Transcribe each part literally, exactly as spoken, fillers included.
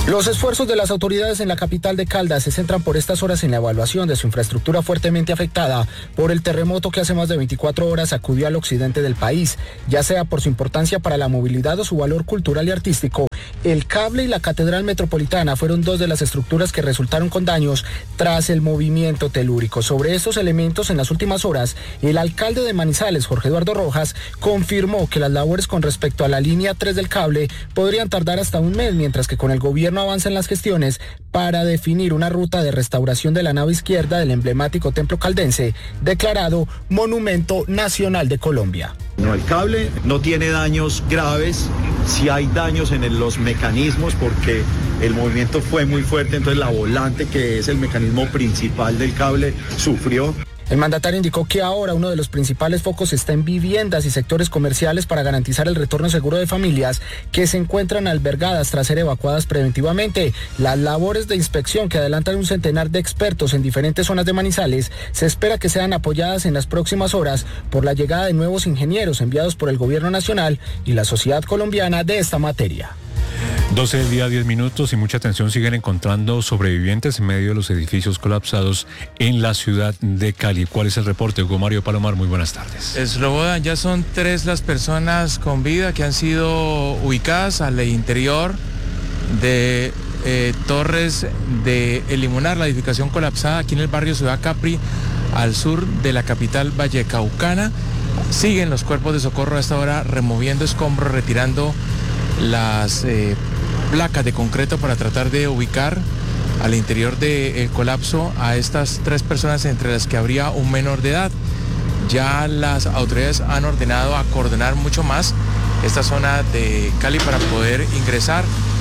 Los esfuerzos de las autoridades en la capital de Caldas se centran por estas horas en la evaluación de su infraestructura fuertemente afectada por el terremoto que hace más de veinticuatro horas sacudió al occidente del país, ya sea por su importancia para la movilidad o su valor cultural y artístico. El cable y la catedral metropolitana fueron dos de las estructuras que resultaron con daños tras el movimiento telúrico. Sobre estos elementos, en las últimas horas, el alcalde de Manizales, Jorge Eduardo Rojas, confirmó que las labores con respecto a la línea tres del cable podrían tardar hasta un mes, mientras que con el gobierno avanzan las gestiones para definir una ruta de restauración de la nave izquierda del emblemático templo caldense, declarado Monumento Nacional de Colombia. No, el cable no tiene daños graves, sí hay daños en el, los mecanismos porque el movimiento fue muy fuerte, entonces la volante, que es el mecanismo principal del cable, sufrió. El mandatario indicó que ahora uno de los principales focos está en viviendas y sectores comerciales para garantizar el retorno seguro de familias que se encuentran albergadas tras ser evacuadas preventivamente. Las labores de inspección que adelantan un centenar de expertos en diferentes zonas de Manizales se espera que sean apoyadas en las próximas horas por la llegada de nuevos ingenieros enviados por el gobierno nacional y la sociedad colombiana de esta materia. doce del día, diez minutos, y mucha atención. Siguen encontrando sobrevivientes en medio de los edificios colapsados en la ciudad de Cali. ¿Cuál es el reporte? Hugo Mario Palomar, muy buenas tardes. Slobodan, ya son tres las personas con vida que han sido ubicadas al interior de eh, torres de El Limonar, la edificación colapsada aquí en el barrio Ciudad Capri, al sur de la capital vallecaucana. Siguen los cuerpos de socorro a esta hora removiendo escombros, retirando las eh, placas de concreto para tratar de ubicar al interior del colapso a estas tres personas, entre las que habría un menor de edad. Ya las autoridades han ordenado acordonar mucho más esta zona de Cali para poder ingresar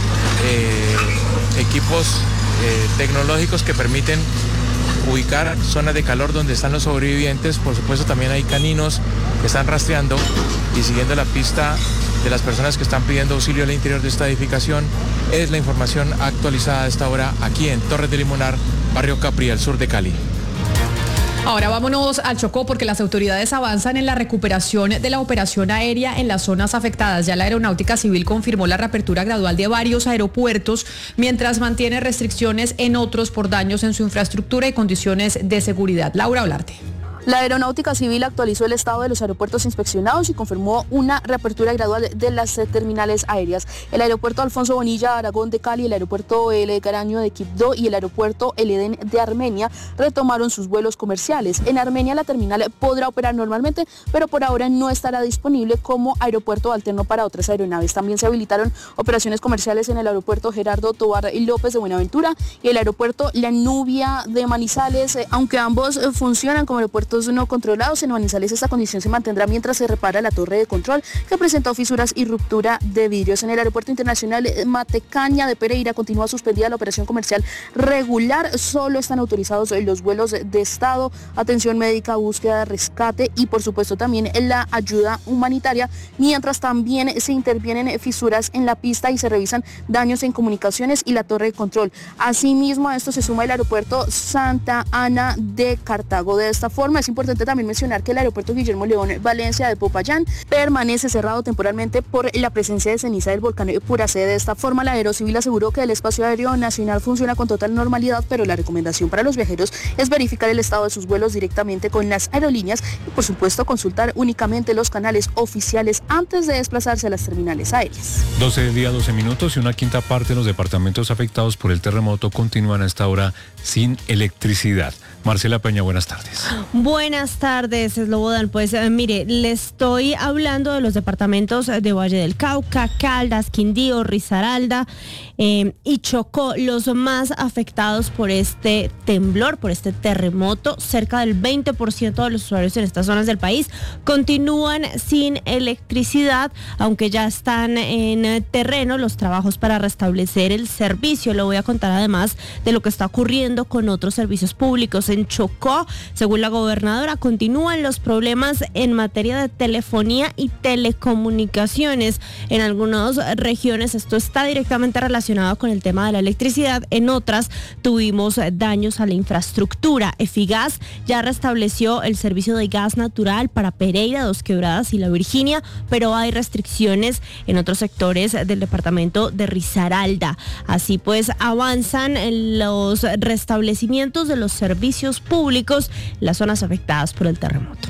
eh, equipos eh, tecnológicos que permiten ubicar zonas de calor donde están los sobrevivientes. Por supuesto, también hay caninos que están rastreando y siguiendo la pista de las personas que están pidiendo auxilio al interior de esta edificación. Es la información actualizada a esta hora aquí en Torres de Limonar, barrio Capri, al sur de Cali. Ahora vámonos al Chocó, porque las autoridades avanzan en la recuperación de la operación aérea en las zonas afectadas. Ya la Aeronáutica Civil confirmó la reapertura gradual de varios aeropuertos, mientras mantiene restricciones en otros por daños en su infraestructura y condiciones de seguridad. Laura Olarte. La Aeronáutica Civil actualizó el estado de los aeropuertos inspeccionados y confirmó una reapertura gradual de las terminales aéreas. El aeropuerto Alfonso Bonilla Aragón de Cali, el aeropuerto El Garaño de Quibdó y el aeropuerto El Edén de Armenia retomaron sus vuelos comerciales. En Armenia la terminal podrá operar normalmente, pero por ahora no estará disponible como aeropuerto alterno para otras aeronaves. También se habilitaron operaciones comerciales en el aeropuerto Gerardo Tobar y López de Buenaventura y el aeropuerto La Nubia de Manizales, aunque ambos funcionan como aeropuertos no controlados. En Manizales esta condición se mantendrá mientras se repara la torre de control que presentó fisuras y ruptura de vidrios. En el aeropuerto internacional Matecaña de Pereira continúa suspendida la operación comercial regular. Solo están autorizados los vuelos de Estado, atención médica, búsqueda, rescate y por supuesto también la ayuda humanitaria, mientras también se intervienen fisuras en la pista y se revisan daños en comunicaciones y la torre de control. Asimismo, a esto se suma el aeropuerto Santa Ana de Cartago. De esta forma, es importante también mencionar que el aeropuerto Guillermo León Valencia de Popayán permanece cerrado temporalmente por la presencia de ceniza del volcán Puracé. De esta forma, la Aerocivil aseguró que el espacio aéreo nacional funciona con total normalidad, pero la recomendación para los viajeros es verificar el estado de sus vuelos directamente con las aerolíneas y, por supuesto, consultar únicamente los canales oficiales antes de desplazarse a las terminales aéreas. doce del día, doce minutos, y una quinta parte de los departamentos afectados por el terremoto continúan a esta hora sin electricidad. Marcela Peña, buenas tardes. Buenas tardes, Slobodan. Pues eh, mire, le estoy hablando de los departamentos de Valle del Cauca, Caldas, Quindío, Risaralda eh, y Chocó, los más afectados por este temblor, por este terremoto. Cerca del veinte por ciento de los usuarios en estas zonas del país continúan sin electricidad, aunque ya están en terreno los trabajos para restablecer el servicio. Le voy a contar además de lo que está ocurriendo con otros servicios públicos. En Chocó, según la gobernación gobernadora, continúan los problemas en materia de telefonía y telecomunicaciones. En algunas regiones esto está directamente relacionado con el tema de la electricidad, en otras tuvimos daños a la infraestructura. Efigas ya restableció el servicio de gas natural para Pereira, Dos Quebradas y La Virginia, pero hay restricciones en otros sectores del departamento de Risaralda. Así pues, avanzan los restablecimientos de los servicios públicos en las zonas afectadas por el terremoto.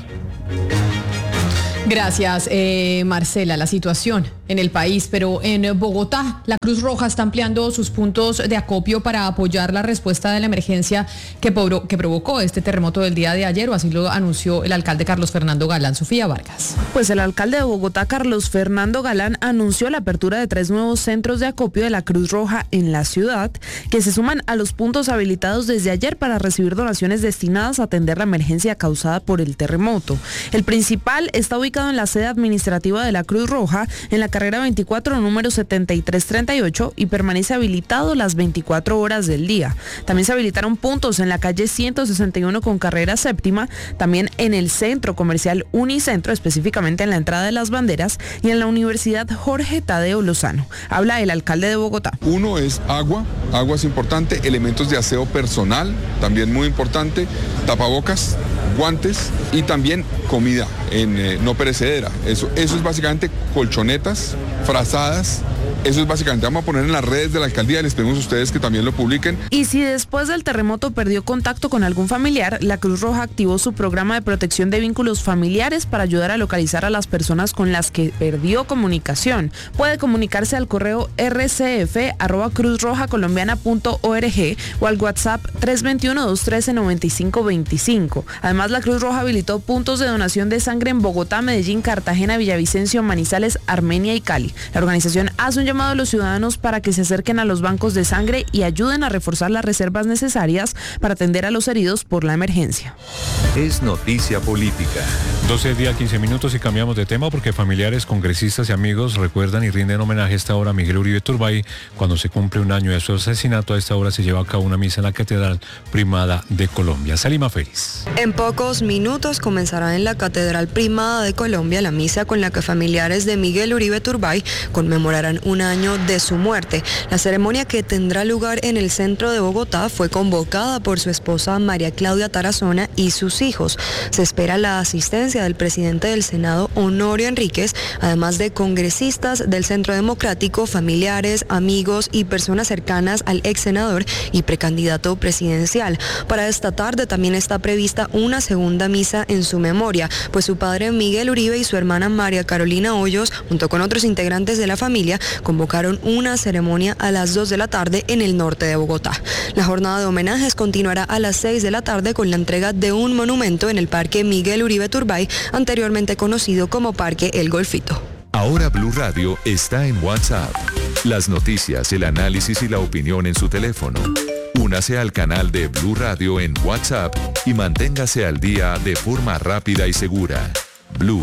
Gracias, eh, Marcela. La situación en el país, pero en Bogotá, la Cruz Roja está ampliando sus puntos de acopio para apoyar la respuesta de la emergencia que, pro- que provocó este terremoto del día de ayer, o así lo anunció el alcalde Carlos Fernando Galán. Sofía Vargas. Pues el alcalde de Bogotá, Carlos Fernando Galán, anunció la apertura de tres nuevos centros de acopio de la Cruz Roja en la ciudad, que se suman a los puntos habilitados desde ayer para recibir donaciones destinadas a atender la emergencia causada por el terremoto. El principal está ubicado en la sede administrativa de la Cruz Roja, en la carrera veinticuatro, número setenta y tres treinta y ocho, y permanece habilitado las veinticuatro horas del día. También se habilitaron puntos en la calle ciento sesenta y uno con carrera séptima, también en el centro comercial Unicentro, específicamente en la entrada de Las Banderas, y en la Universidad Jorge Tadeo Lozano. Habla el alcalde de Bogotá. Uno es agua, agua es importante, elementos de aseo personal, también muy importante, tapabocas, guantes y también comida en eh, no perecedera. Eso, eso es básicamente colchonetas, frazadas. Eso es básicamente, vamos a poner en las redes de la alcaldía, les pedimos a ustedes que también lo publiquen. Y si después del terremoto perdió contacto con algún familiar, la Cruz Roja activó su programa de protección de vínculos familiares para ayudar a localizar a las personas con las que perdió comunicación. Puede comunicarse al correo r c f arroba cruz roja colombiana punto org o al WhatsApp tres dos uno, dos uno tres, nueve cinco dos cinco. Además, la Cruz Roja habilitó puntos de donación de sangre en Bogotá, Medellín, Cartagena, Villavicencio, Manizales, Armenia y Cali. La organización hace un llamado a los ciudadanos para que se acerquen a los bancos de sangre y ayuden a reforzar las reservas necesarias para atender a los heridos por la emergencia. Es noticia política. doce días, quince minutos y cambiamos de tema porque familiares, congresistas y amigos recuerdan y rinden homenaje a esta hora a Miguel Uribe Turbay cuando se cumple un año de su asesinato. A esta hora se lleva a cabo una misa en la Catedral Primada de Colombia. Salima Félix. En pocos minutos comenzará en la Catedral Primada de Colombia la misa con la que familiares de Miguel Uribe Turbay conmemorarán un año de su muerte. La ceremonia, que tendrá lugar en el centro de Bogotá, fue convocada por su esposa María Claudia Tarazona y sus hijos. Se espera la asistencia del presidente del Senado, Honorio Enríquez, además de congresistas del Centro Democrático, familiares, amigos y personas cercanas al ex senador y precandidato presidencial. Para esta tarde también está prevista una segunda misa en su memoria, pues su padre Miguel Uribe y su hermana María Carolina Hoyos, junto con otros integrantes de la familia, convocaron una ceremonia a las dos de la tarde en el norte de Bogotá. La jornada de homenajes continuará a las seis de la tarde con la entrega de un monumento en el Parque Miguel Uribe Turbay, anteriormente conocido como Parque El Golfito. Ahora Blue Radio está en WhatsApp. Las noticias, el análisis y la opinión en su teléfono. Únase al canal de Blue Radio en WhatsApp y manténgase al día de forma rápida y segura. Blue,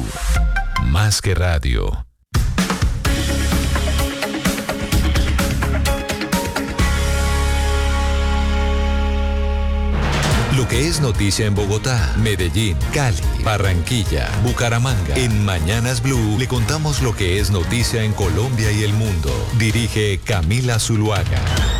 más que radio. Lo que es noticia en Bogotá, Medellín, Cali, Barranquilla, Bucaramanga. En Mañanas Blue le contamos lo que es noticia en Colombia y el mundo. Dirige Camila Zuluaga.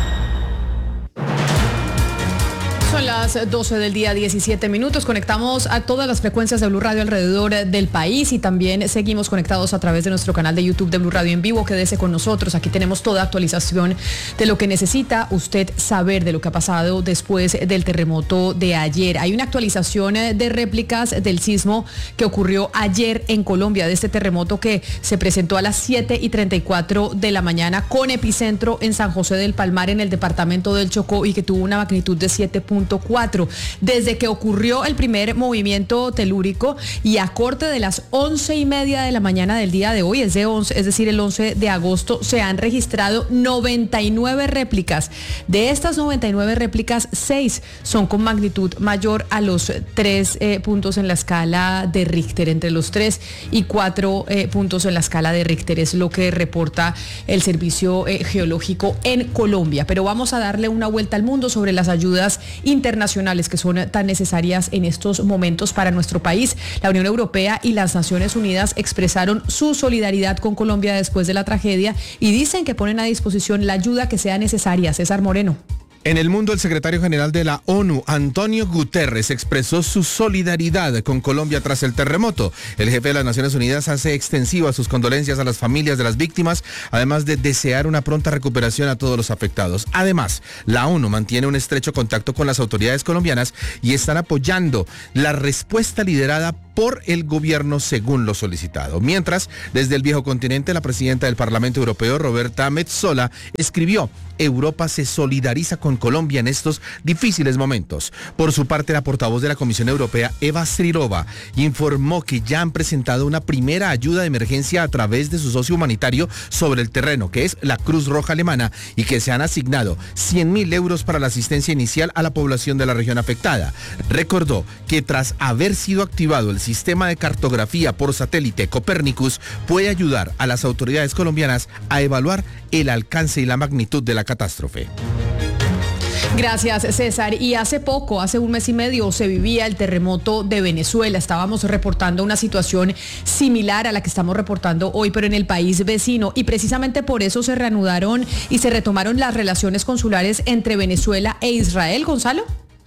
Son las doce del día, diecisiete minutos. Conectamos a todas las frecuencias de Blue Radio alrededor del país y también seguimos conectados a través de nuestro canal de YouTube de Blue Radio en vivo. Quédese con nosotros. Aquí tenemos toda actualización de lo que necesita usted saber de lo que ha pasado después del terremoto de ayer. Hay una actualización de réplicas del sismo que ocurrió ayer en Colombia, de este terremoto que se presentó a las siete y treinta y cuatro de la mañana con epicentro en San José del Palmar, en el departamento del Chocó, y que tuvo una magnitud de siete punto cuatro. Desde que ocurrió el primer movimiento telúrico y a corte de las once y media de la mañana del día de hoy, es, de once, es decir, el once de agosto, se han registrado noventa y nueve réplicas. De estas noventa y nueve réplicas, seis son con magnitud mayor a los tres eh, puntos en la escala de Richter, entre los tres y cuatro eh, puntos en la escala de Richter, es lo que reporta el Servicio eh, Geológico en Colombia. Pero vamos a darle una vuelta al mundo sobre las ayudas y internacionales que son tan necesarias en estos momentos para nuestro país. La Unión Europea y las Naciones Unidas expresaron su solidaridad con Colombia después de la tragedia y dicen que ponen a disposición la ayuda que sea necesaria. César Moreno. En el mundo, el secretario general de la ONU, Antonio Guterres, expresó su solidaridad con Colombia tras el terremoto. El jefe de las Naciones Unidas hace extensivas sus condolencias a las familias de las víctimas, además de desear una pronta recuperación a todos los afectados. Además, la ONU mantiene un estrecho contacto con las autoridades colombianas y están apoyando la respuesta liderada por el gobierno según lo solicitado. Mientras, desde el viejo continente, la presidenta del Parlamento Europeo, Roberta Metsola, escribió: Europa se solidariza con Colombia en estos difíciles momentos. Por su parte, la portavoz de la Comisión Europea, Eva Strilova, informó que ya han presentado una primera ayuda de emergencia a través de su socio humanitario sobre el terreno, que es la Cruz Roja Alemana, y que se han asignado cien mil euros para la asistencia inicial a la población de la región afectada. Recordó que tras haber sido activado el sistema de cartografía por satélite Copernicus, puede ayudar a las autoridades colombianas a evaluar el alcance y la magnitud de la catástrofe. Gracias, César. Y hace poco, hace un mes y medio, se vivía el terremoto de Venezuela. Estábamos reportando una situación similar a la que estamos reportando hoy, pero en el país vecino. Y precisamente por eso se reanudaron y se retomaron las relaciones consulares entre Venezuela e Israel. Gonzalo.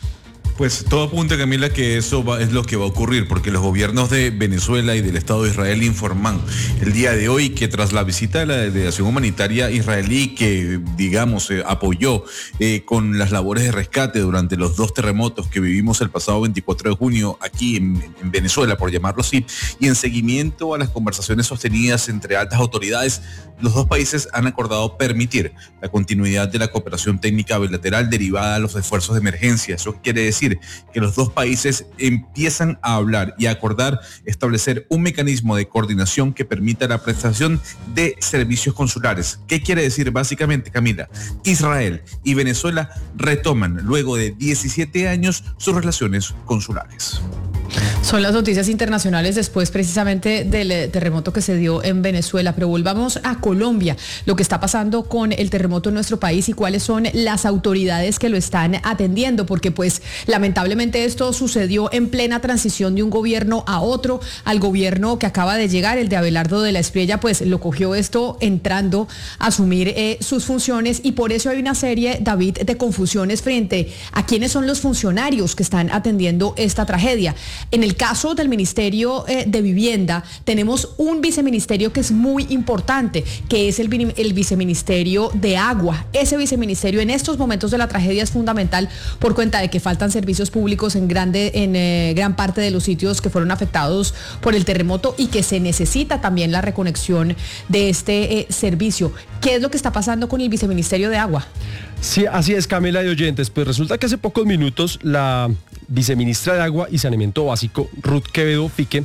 Pues todo apunta, Camila, que eso va, es lo que va a ocurrir, porque los gobiernos de Venezuela y del Estado de Israel informan el día de hoy que tras la visita de la delegación humanitaria israelí que, digamos, eh, apoyó eh, con las labores de rescate durante los dos terremotos que vivimos el pasado veinticuatro de junio aquí en, en Venezuela, por llamarlo así, y en seguimiento a las conversaciones sostenidas entre altas autoridades, los dos países han acordado permitir la continuidad de la cooperación técnica bilateral derivada de los esfuerzos de emergencia. Eso quiere decir que los dos países empiezan a hablar y a acordar establecer un mecanismo de coordinación que permita la prestación de servicios consulares. ¿Qué quiere decir básicamente, Camila? Israel y Venezuela retoman luego de diecisiete años sus relaciones consulares. Son las noticias internacionales después precisamente del terremoto que se dio en Venezuela, pero volvamos a Colombia, lo que está pasando con el terremoto en nuestro país y cuáles son las autoridades que lo están atendiendo, porque pues lamentablemente esto sucedió en plena transición de un gobierno a otro. Al gobierno que acaba de llegar, el de Abelardo de la Espriella, pues lo cogió esto entrando a asumir eh, sus funciones, y por eso hay una serie, David, de confusiones frente a quiénes son los funcionarios que están atendiendo esta tragedia. En el caso del Ministerio eh, de Vivienda, tenemos un viceministerio que es muy importante, que es el, el viceministerio de Agua. Ese viceministerio en estos momentos de la tragedia es fundamental por cuenta de que faltan servicios públicos en, grande, en eh, gran parte de los sitios que fueron afectados por el terremoto, y que se necesita también la reconexión de este eh, servicio. ¿Qué es lo que está pasando con el viceministerio de Agua? Sí, así es, Camila y oyentes. Pues resulta que hace pocos minutos la viceministra de Agua y Saneamiento Básico, Ruth Quevedo Fique,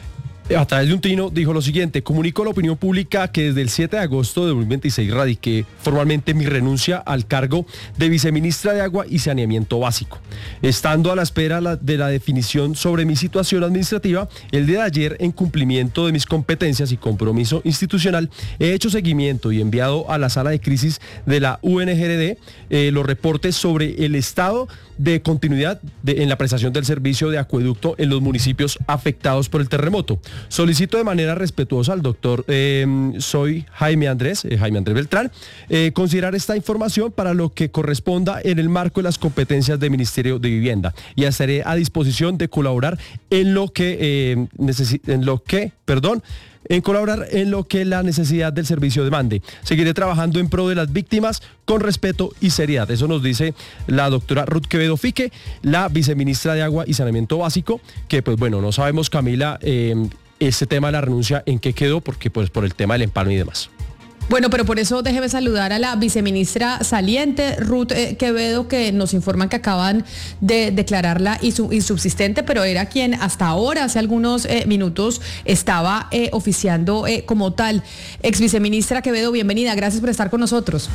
a través de un trino dijo lo siguiente: comunico a la opinión pública que desde el siete de agosto de dos mil veintiséis radiqué formalmente mi renuncia al cargo de viceministra de Agua y Saneamiento Básico. Estando a la espera de la definición sobre mi situación administrativa, el día de ayer, en cumplimiento de mis competencias y compromiso institucional, he hecho seguimiento y enviado a la sala de crisis de la U N G R D eh, los reportes sobre el estado de continuidad de, en la prestación del servicio de acueducto en los municipios afectados por el terremoto. Solicito de manera respetuosa al doctor eh, soy Jaime Andrés, eh, Jaime Andrés Beltrán, eh, considerar esta información para lo que corresponda en el marco de las competencias del Ministerio de Vivienda, y estaré a disposición de colaborar en lo que, eh, necesi- en lo que, perdón, en colaborar en lo que la necesidad del servicio demande. Seguiré trabajando en pro de las víctimas con respeto y seriedad. Eso nos dice la doctora Ruth Quevedo Fique, la viceministra de Agua y Saneamiento Básico, que pues bueno, no sabemos, Camila, eh, este tema de la renuncia en qué quedó, porque pues por el tema del empalme y demás. Bueno, pero por eso déjeme saludar a la viceministra saliente, Ruth eh, Quevedo, que nos informan que acaban de declararla insubsistente, pero era quien hasta ahora, hace algunos eh, minutos, estaba eh, oficiando eh, como tal. Ex viceministra Quevedo, bienvenida, gracias por estar con nosotros.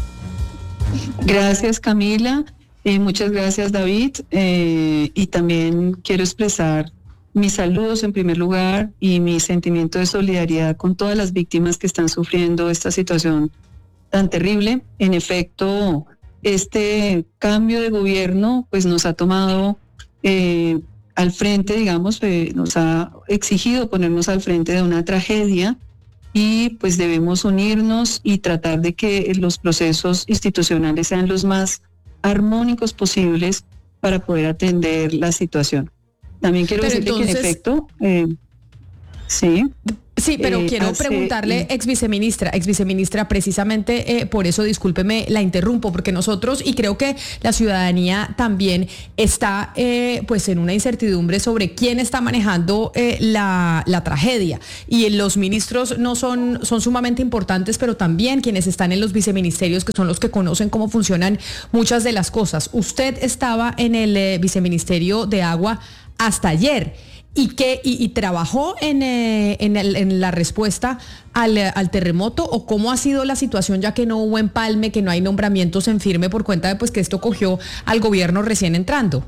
Gracias, Camila, eh, muchas gracias, David, eh, y también quiero expresar mis saludos en primer lugar y mi sentimiento de solidaridad con todas las víctimas que están sufriendo esta situación tan terrible. En efecto, este cambio de gobierno pues nos ha tomado eh, al frente, digamos, eh, nos ha exigido ponernos al frente de una tragedia y pues debemos unirnos y tratar de que los procesos institucionales sean los más armónicos posibles para poder atender la situación. También quiero Pero decirle entonces, que en efecto, eh, sí. Sí, pero eh, quiero hace, preguntarle, ex viceministra, ex viceministra, precisamente eh, por eso, discúlpeme, la interrumpo, porque nosotros, y creo que la ciudadanía también está eh, pues en una incertidumbre sobre quién está manejando eh, la, la tragedia. Y los ministros no son, son sumamente importantes, pero también quienes están en los viceministerios, que son los que conocen cómo funcionan muchas de las cosas. Usted estaba en el eh, viceministerio de Agua hasta ayer. ¿Y, qué, y, y trabajó en, eh, en, el, en la respuesta al, al terremoto o cómo ha sido la situación ya que no hubo empalme, que no hay nombramientos en firme por cuenta de pues, que esto cogió al gobierno recién entrando?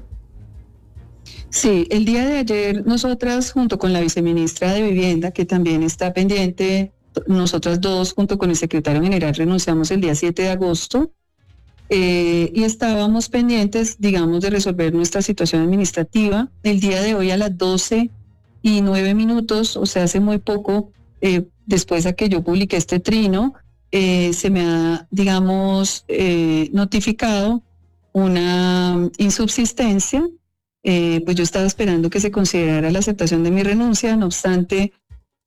Sí, el día de ayer nosotras junto con la viceministra de Vivienda, que también está pendiente, nosotras dos junto con el secretario general renunciamos el día siete de agosto. Eh, y estábamos pendientes, digamos, de resolver nuestra situación administrativa. El día de hoy a las doce y nueve minutos, o sea, hace muy poco, eh, después de que yo publiqué este trino, eh, se me ha, digamos, eh, notificado una insubsistencia. Eh, pues yo estaba esperando que se considerara la aceptación de mi renuncia, no obstante,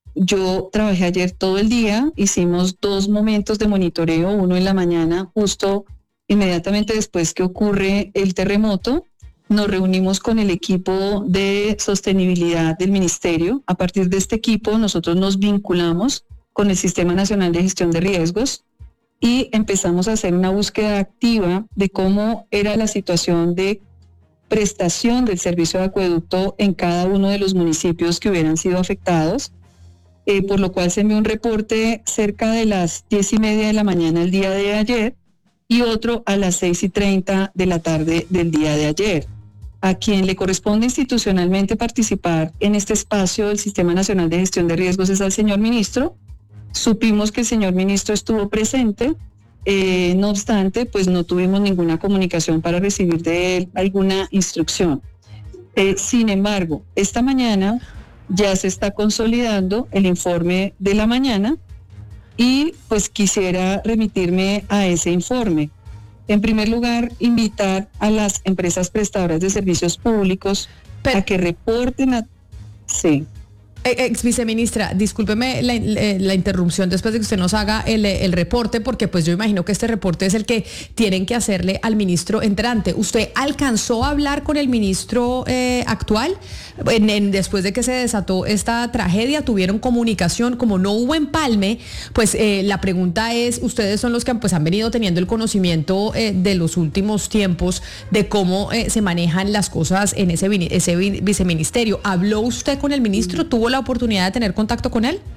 yo trabajé ayer todo el día, hicimos dos momentos de monitoreo, uno en la mañana, justo inmediatamente después que ocurre el terremoto, nos reunimos con el equipo de sostenibilidad del ministerio. A partir de este equipo nosotros nos vinculamos con el Sistema Nacional de Gestión de Riesgos y empezamos a hacer una búsqueda activa de cómo era la situación de prestación del servicio de acueducto en cada uno de los municipios que hubieran sido afectados, eh, por lo cual se envió un reporte cerca de las diez y media de la mañana el día de ayer, y otro a las seis y treinta de la tarde del día de ayer. A quien le corresponde institucionalmente participar en este espacio del Sistema Nacional de Gestión de Riesgos es al señor ministro. Supimos que el señor ministro estuvo presente, eh, no obstante, pues no tuvimos ninguna comunicación para recibir de él alguna instrucción. Eh, sin embargo, esta mañana ya se está consolidando el informe de la mañana, y pues quisiera remitirme a ese informe. En primer lugar, invitar a las empresas prestadoras de servicios públicos Pero, a que reporten a... Sí. Ex viceministra, discúlpeme la, la, la interrupción después de que usted nos haga el, el reporte, porque pues yo imagino que este reporte es el que tienen que hacerle al ministro entrante. ¿Usted alcanzó a hablar con el ministro eh, actual en, en, después de que se desató esta tragedia? ¿Tuvieron comunicación? Como no hubo empalme, pues eh, la pregunta es, ustedes son los que pues, han venido teniendo el conocimiento eh, de los últimos tiempos de cómo eh, se manejan las cosas en ese, ese viceministerio. ¿Habló usted con el ministro? ¿Tuvo la oportunidad de tener contacto con él?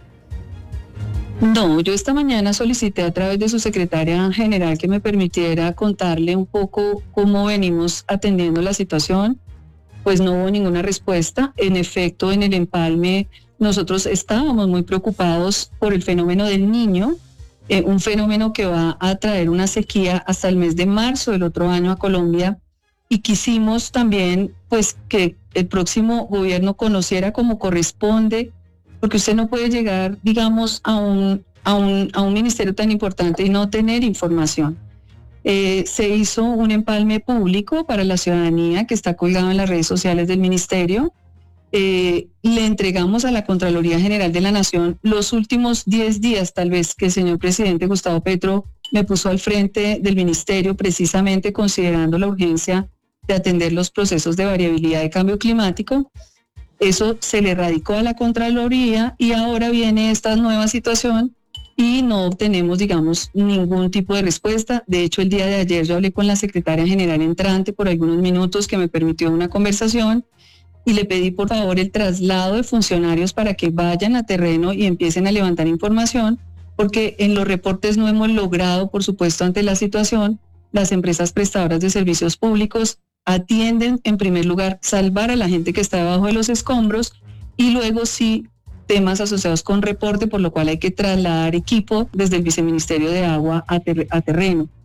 No, yo esta mañana solicité a través de su secretaria general que me permitiera contarle un poco cómo venimos atendiendo la situación. Pues no hubo ninguna respuesta. En efecto, en el empalme nosotros estábamos muy preocupados por el fenómeno del Niño, eh, un fenómeno que va a traer una sequía hasta el mes de marzo del otro año a Colombia, y quisimos también pues que el próximo gobierno conociera como corresponde, porque usted no puede llegar, digamos, a un, a un, a un ministerio tan importante y no tener información. Eh, se hizo un empalme público para la ciudadanía que está colgado en las redes sociales del ministerio. Eh, le entregamos a la Contraloría General de la Nación los últimos diez días, tal vez, que el señor presidente Gustavo Petro me puso al frente del ministerio, precisamente considerando la urgencia de atender los procesos de variabilidad de cambio climático. Eso se le radicó a la Contraloría y ahora viene esta nueva situación y no obtenemos, digamos, ningún tipo de respuesta. De hecho, el día de ayer yo hablé con la secretaria general entrante por algunos minutos, que me permitió una conversación, y le pedí por favor el traslado de funcionarios para que vayan a terreno y empiecen a levantar información, porque en los reportes no hemos logrado, por supuesto, ante la situación, las empresas prestadoras de servicios públicos atienden en primer lugar salvar a la gente que está debajo de los escombros, y luego sí temas asociados con reporte, por lo cual hay que trasladar equipo desde el Viceministerio de Agua a, ter- a terreno.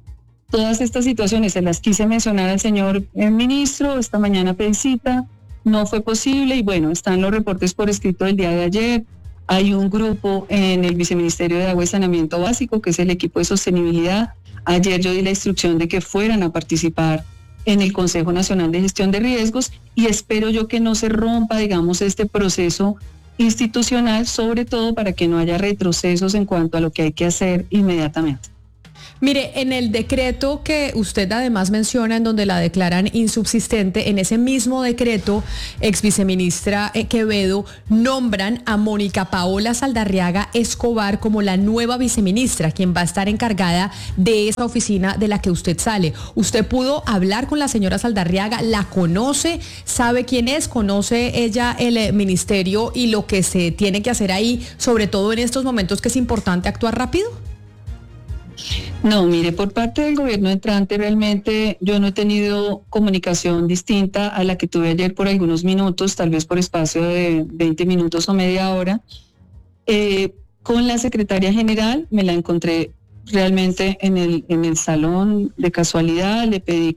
todas estas situaciones se las quise mencionar al señor eh, ministro, esta mañana pedí cita, no fue posible y bueno, están los reportes por escrito del día de ayer. Hay un grupo en el Viceministerio de Agua y Saneamiento Básico, que es el equipo de sostenibilidad. Ayer yo di la instrucción de que fueran a participar en el Consejo Nacional de Gestión de Riesgos y espero yo que no se rompa, digamos, este proceso institucional, sobre todo para que no haya retrocesos en cuanto a lo que hay que hacer inmediatamente. Mire, en el decreto que usted además menciona, en donde la declaran insubsistente, en ese mismo decreto, ex viceministra Quevedo, nombran a Mónica Paola Saldarriaga Escobar como la nueva viceministra, quien va a estar encargada de esa oficina de la que usted sale. ¿Usted pudo hablar con la señora Saldarriaga? ¿La conoce? ¿Sabe quién es? ¿Conoce ella el ministerio y lo que se tiene que hacer ahí, sobre todo en estos momentos que es importante actuar rápido? No, mire, por parte del gobierno entrante realmente yo no he tenido comunicación distinta a la que tuve ayer por algunos minutos, tal vez por espacio de veinte minutos o media hora. Eh, con la secretaria general me la encontré realmente en el, en el salón de casualidad, le pedí